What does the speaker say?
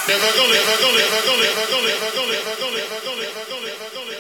Never gonna, never gonna, never gonna, never gonna, never gonna, never gonna, never gonna, never gonna, never gonna.